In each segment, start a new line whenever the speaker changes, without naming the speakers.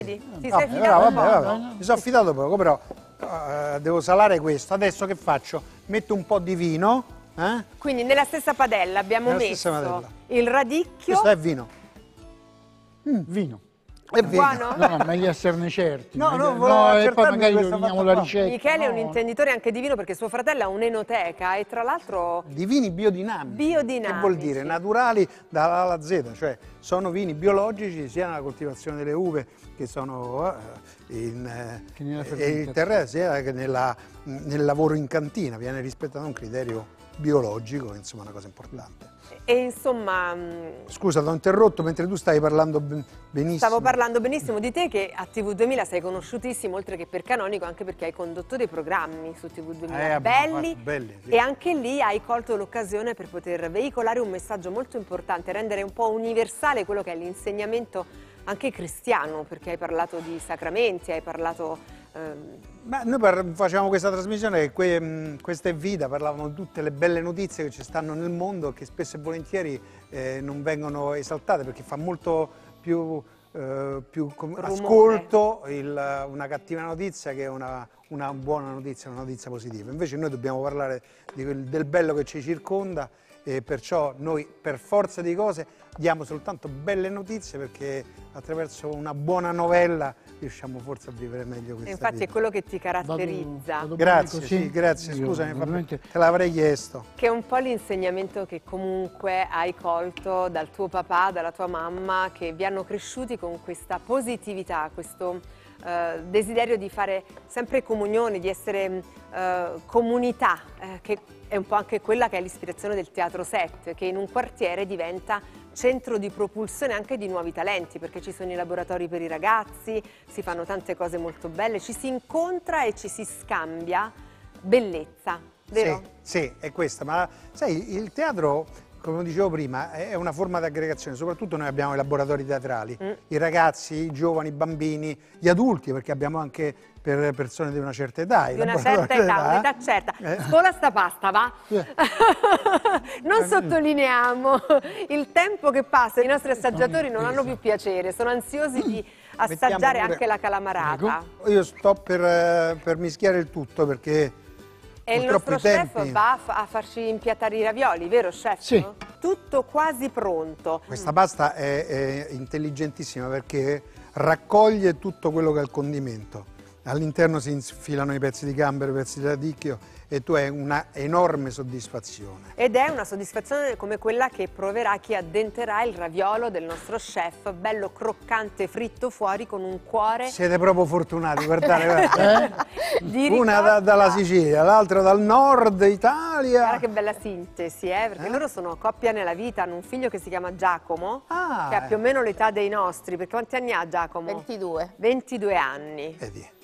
Ti sei fidato poco?
Mi sono fidato poco, però devo salare questo. Adesso che faccio? Metto un po' di vino.
Quindi nella stessa padella abbiamo messo il radicchio.
Questo è vino.
Vino.
È vino.
Buono?
No, meglio esserne certi.
No,
meglio,
no,
e poi magari
questa
roviniamo
fatta
la
qua.
ricetta.
Michele è un
No.
intenditore anche di vino perché suo fratello ha un'enoteca e tra l'altro
Di vini biodinamici.
Biodinamici.
Che vuol dire? Naturali dalla A alla Z, cioè sono vini biologici sia nella coltivazione delle uve che sono
nella
il
fermentazione.
terreno, sia che nel lavoro in cantina. Viene rispettato un criterio biologico, insomma una cosa importante.
e insomma
Scusa, ti ho interrotto mentre tu stavi parlando benissimo.
stavo parlando benissimo di te che a TV2000 sei conosciutissimo oltre che per Canonico anche perché hai condotto dei programmi su TV2000 belli,
sì.
e anche lì hai colto l'occasione per poter veicolare un messaggio molto importante, rendere un po' universale quello che è l'insegnamento anche cristiano, perché hai parlato di sacramenti, hai parlato
Ma noi facevamo questa trasmissione che questa è vita, parlavamo di tutte le belle notizie che ci stanno nel mondo che spesso e volentieri non vengono esaltate perché fa molto più ascolto una cattiva notizia che una buona notizia, una notizia positiva. Invece noi dobbiamo parlare del bello che ci circonda e perciò noi per forza di cose diamo soltanto belle notizie perché attraverso una buona novella riusciamo forse a vivere meglio questa
infatti
vita.
è quello che ti caratterizza.
Vado
Grazie,
così.
sì, grazie,
Io,
scusami,
veramente-
te l'avrei chiesto.
Che è un po' l'insegnamento che comunque hai colto dal tuo papà, dalla tua mamma, che vi hanno cresciuti con questa positività, questo desiderio di fare sempre comunione, di essere comunità, che è un po' anche quella che è l'ispirazione del Teatro 7, che in un quartiere diventa centro di propulsione anche di nuovi talenti, perché ci sono i laboratori per i ragazzi, si fanno tante cose molto belle, ci si incontra e ci si scambia bellezza, vero?
Sì, è questa, ma sai, il teatro, come dicevo prima, è una forma di aggregazione, soprattutto noi abbiamo i laboratori teatrali, i ragazzi, i giovani, i bambini, gli adulti, perché abbiamo anche per persone di una certa età.
Di una certa età, un'età certa. Spola sta pasta, va? Non sottolineiamo il tempo che passa, i nostri assaggiatori non hanno più piacere, sono ansiosi di assaggiare anche la calamarata.
Io sto per mischiare il tutto perché
E il
purtroppo
nostro
i
chef
tempi...
va a farci impiattare i ravioli, vero chef?
Sì.
Tutto quasi pronto.
Questa pasta è intelligentissima perché raccoglie tutto quello che è il condimento. All'interno si infilano i pezzi di gambero, i pezzi di radicchio e tu hai una enorme soddisfazione.
Ed è una soddisfazione come quella che proverà chi addenterà il raviolo del nostro chef, bello croccante, fritto fuori con un cuore.
Siete proprio fortunati, guardate.
Di
Una
ricotta.
dalla Sicilia, l'altra dal nord Italia.
Guarda che bella sintesi, perché loro sono coppia nella vita, hanno un figlio che si chiama Giacomo, che ha più o meno l'età dei nostri, perché quanti anni ha Giacomo?
22.
22 anni.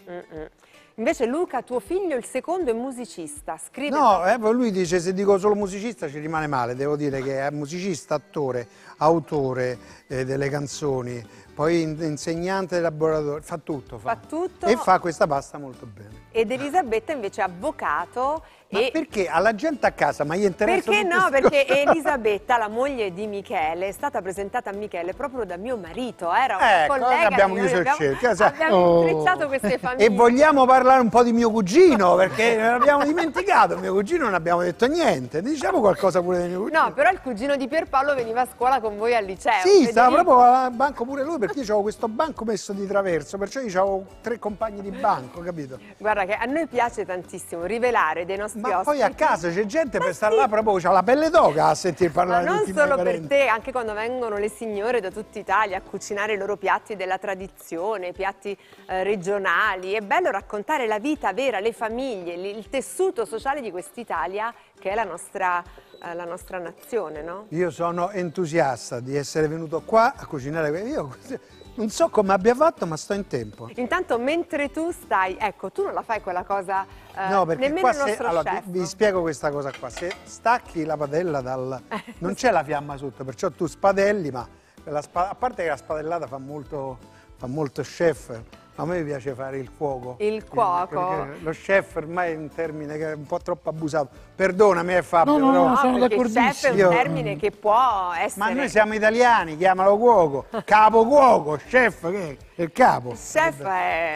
Invece Luca, tuo figlio, il secondo, è musicista, scrive...
No, lui dice se dico solo musicista ci rimane male, devo dire che è musicista, attore, autore delle canzoni, poi insegnante del laboratorio, fa tutto.
Fa tutto.
E fa questa pasta molto bene.
Ed Elisabetta invece è avvocato.
Ma
e
perché alla gente a casa, ma gli interessa
perché
tutte
no?
queste
Perché
cose?
Elisabetta, la moglie di Michele, è stata presentata a Michele proprio da mio marito. Era un
Ecco,
collega.
abbiamo
di noi,
chiuso il cerchio,
abbiamo intrecciato queste famiglie.
E vogliamo parlare un po' di mio cugino, perché non abbiamo dimenticato, mio cugino non abbiamo detto niente. Diciamo qualcosa pure di mio cugino.
No, però il cugino di Pierpaolo veniva a scuola con voi al liceo.
Sì, stava
Federico.
proprio al banco pure lui, perché io avevo questo banco messo di traverso, perciò io avevo 3 compagni di banco, capito?
Guarda che a noi piace tantissimo rivelare dei nostri
Ma
ospiti.
poi a casa c'è gente per stare là proprio, c'ha la pelle d'oca a sentir
Ma
parlare di
non
tutti i miei
solo per
parenti.
te, anche quando vengono le signore da tutta Italia a cucinare i loro piatti della tradizione, piatti regionali. È bello raccontare la vita vera, le famiglie, il tessuto sociale di quest'Italia che è la nostra nazione, no?
Io sono entusiasta di essere venuto qua a cucinare. Io non so come abbia fatto, ma sto in tempo.
Intanto mentre tu stai, ecco, tu non la fai quella cosa,
No, perché
nemmeno
qua
il nostro
allora,
chef.
vi spiego questa cosa qua. Se stacchi la padella non c'è la fiamma sotto, perciò tu spadelli, ma a parte che la spadellata fa molto chef, A me piace fare il cuoco.
Il cuoco.
Perché lo chef ormai è un termine che è un po' troppo abusato. Perdonami, Fabio,
No,
però...
no, sono
perché
d'accordissimo.
chef è un
Io-
termine che può essere...
Ma noi siamo italiani, chiamalo cuoco. Capo cuoco, chef, che è? Il capo.
Chef è